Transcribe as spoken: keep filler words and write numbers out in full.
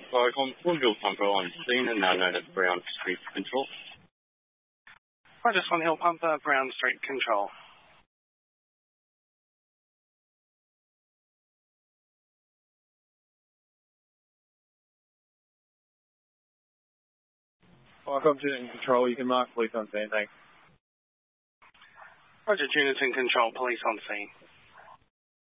Vicom, Woodville Pumper on scene and now known as Brown Street Control. Roger, Swan Hill Pumper, Brown Street Control. Vicom, Junit Control, you can mark police on scene, thanks. Roger, Junit Control, police on scene.